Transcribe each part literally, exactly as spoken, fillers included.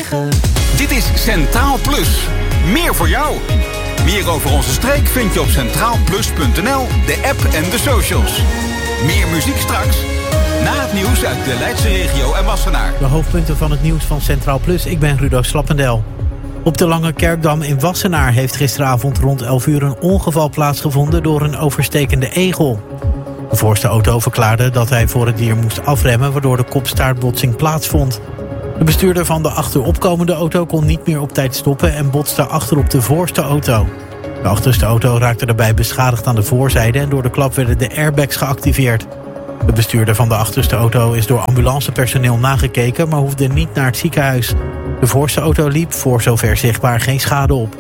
negen. Dit is Centraal Plus. Meer voor jou. Meer over onze streek vind je op centraal plus punt n l, de app en de socials. Meer muziek straks. Na het nieuws uit de Leidse regio en Wassenaar. De hoofdpunten van het nieuws van Centraal Plus. Ik ben Rudo Slappendel. Op de Lange Kerkdam in Wassenaar heeft gisteravond rond elf uur een ongeval plaatsgevonden door een overstekende egel. De voorste auto verklaarde dat hij voor het dier moest afremmen, waardoor de kopstaartbotsing plaatsvond. De bestuurder van de achteropkomende auto kon niet meer op tijd stoppen en botste achterop de voorste auto. De achterste auto raakte daarbij beschadigd aan de voorzijde en door de klap werden de airbags geactiveerd. De bestuurder van de achterste auto is door ambulancepersoneel nagekeken, maar hoefde niet naar het ziekenhuis. De voorste auto liep, voor zover zichtbaar, geen schade op.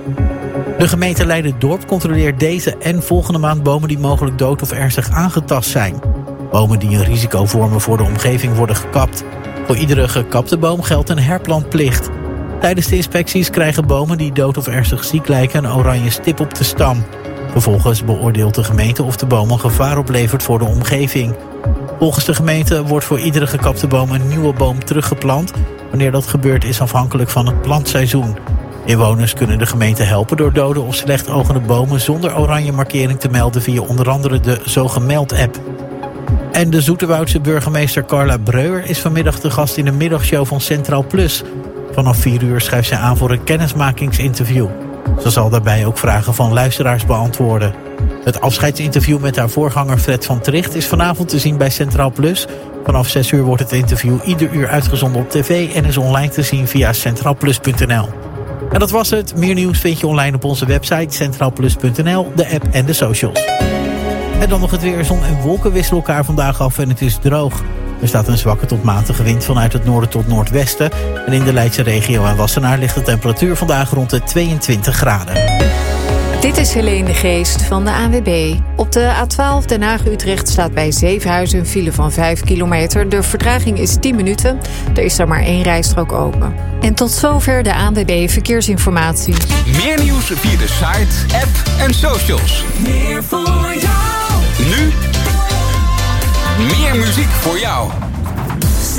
De gemeente Leiden-Dorp controleert deze en volgende maand bomen die mogelijk dood of ernstig aangetast zijn. Bomen die een risico vormen voor de omgeving worden gekapt. Voor iedere gekapte boom geldt een herplantplicht. Tijdens de inspecties krijgen bomen die dood of ernstig ziek lijken een oranje stip op de stam. Vervolgens beoordeelt de gemeente of de boom een gevaar oplevert voor de omgeving. Volgens de gemeente wordt voor iedere gekapte boom een nieuwe boom teruggeplant. Wanneer dat gebeurt is afhankelijk van het plantseizoen. Inwoners kunnen de gemeente helpen door dode of slechtogende bomen zonder oranje markering te melden via onder andere de Zo Gemeld-app. En de Zoeterwoudse burgemeester Carla Breuer is vanmiddag de gast in de middagshow van Centraal Plus. Vanaf vier uur schrijft zij aan voor een kennismakingsinterview. Ze zal daarbij ook vragen van luisteraars beantwoorden. Het afscheidsinterview met haar voorganger Fred van Tricht is vanavond te zien bij Centraal Plus. Vanaf zes uur wordt het interview ieder uur uitgezonden op tv en is online te zien via centraal plus punt n l. En dat was het. Meer nieuws vind je online op onze website centraal plus punt n l, de app en de socials. En dan nog het weer. Zon en wolken wisselen elkaar vandaag af en het is droog. Er staat een zwakke tot matige wind vanuit het noorden tot noordwesten. En in de Leidse regio en Wassenaar ligt de temperatuur vandaag rond de tweeëntwintig graden. Dit is Helene de Geest van de A N W B. Op de A twaalf Den Haag-Utrecht staat bij Zevenhuizen een file van vijf kilometer. De vertraging is tien minuten. Er is daar maar één rijstrook open. En tot zover de A N W B Verkeersinformatie. Meer nieuws via de site, app en socials. Meer voor jou. Nu meer muziek voor jou.